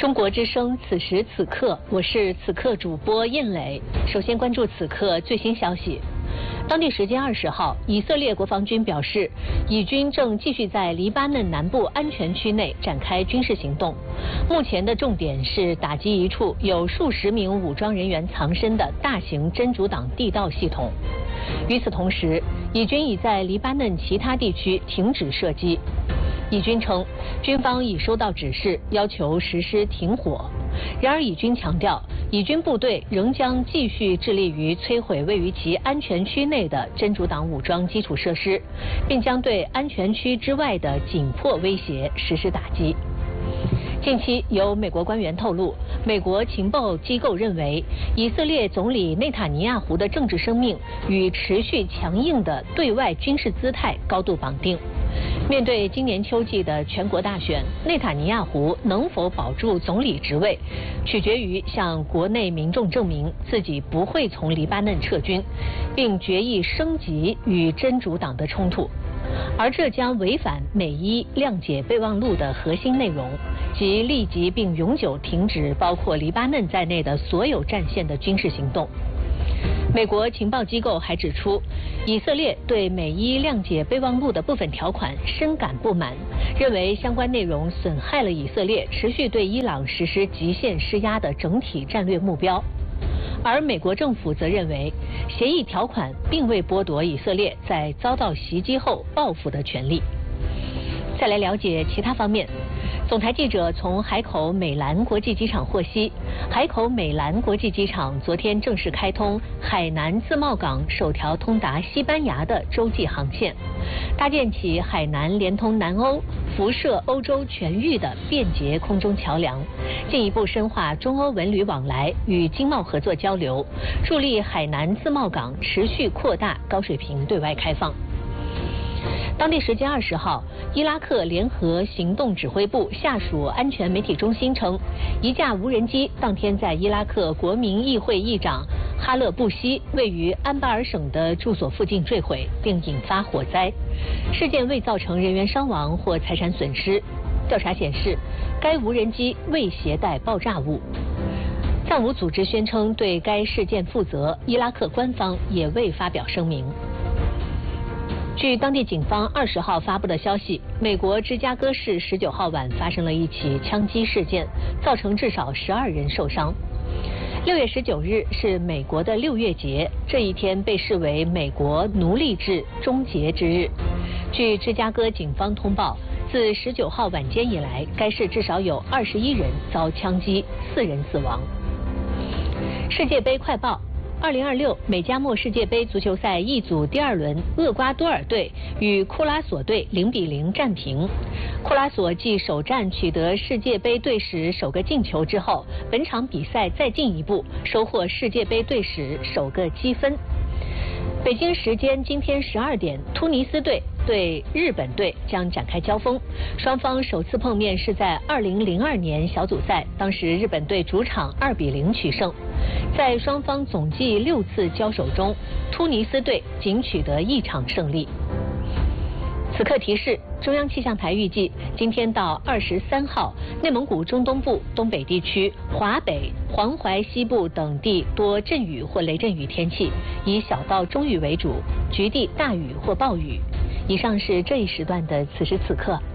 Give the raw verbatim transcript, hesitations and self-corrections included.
中国之声，此时此刻，我是此刻主播印磊。首先关注此刻最新消息。当地时间二十号，以色列国防军表示，以军正继续在黎巴嫩南部安全区内展开军事行动。目前的重点是打击一处有数十名武装人员藏身的大型真主党地道系统。与此同时，以军已在黎巴嫩其他地区停止射击。以军称，军方已收到指示，要求实施停火。然而，以军强调，以军部队仍将继续致力于摧毁位于其安全区内的真主党武装基础设施，并将对安全区之外的紧迫威胁实施打击。近期有美国官员透露，美国情报机构认为，以色列总理内塔尼亚胡的政治生命与持续强硬的对外军事姿态高度绑定。面对今年秋季的全国大选，内塔尼亚胡能否保住总理职位，取决于向国内民众证明自己不会从黎巴嫩撤军，并决意升级与真主党的冲突。而这将违反美伊谅解备忘录的核心内容，即立即并永久停止包括黎巴嫩在内的所有战线的军事行动。美国情报机构还指出，以色列对美伊谅解备忘录的部分条款深感不满，认为相关内容损害了以色列持续对伊朗实施极限施压的整体战略目标。而美国政府则认为，协议条款并未剥夺以色列在遭到袭击后报复的权利。再来了解其他方面。总台记者从海口美兰国际机场获悉，海口美兰国际机场昨天正式开通海南自贸港首条通达西班牙的洲际航线，搭建起海南连通南欧、辐射欧洲全域的便捷空中桥梁，进一步深化中欧文旅往来与经贸合作交流，助力海南自贸港持续扩大高水平对外开放。当地时间二十号，伊拉克联合行动指挥部下属安全媒体中心称，一架无人机当天在伊拉克国民议会议长哈勒布西位于安巴尔省的住所附近坠毁，并引发火灾。事件未造成人员伤亡或财产损失。调查显示，该无人机未携带爆炸物。藏武组织宣称对该事件负责，伊拉克官方也未发表声明。据当地警方二十号发布的消息，美国芝加哥市十九号晚发生了一起枪击事件，造成至少十二人受伤。六月十九日是美国的六月节，这一天被视为美国奴隶制终结之日。据芝加哥警方通报，自十九号晚间以来，该市至少有二十一人遭枪击，四人死亡。世界杯快报。二零二六美加墨世界杯足球赛 E 组第二轮，厄瓜多尔队与库拉索队零比零战平。库拉索继首战取得世界杯队史首个进球之后，本场比赛再进一步收获世界杯队史首个积分。北京时间今天十二点，突尼斯队对日本队将展开交锋，双方首次碰面是在二零零二年小组赛，当时日本队主场二比零取胜。在双方总计六次交手中，突尼斯队仅取得一场胜利。此刻提示，中央气象台预计今天到二十三号，内蒙古中东部、东北地区、华北、黄淮西部等地多阵雨或雷阵雨天气，以小到中雨为主，局地大雨或暴雨。以上是这一时段的此时此刻。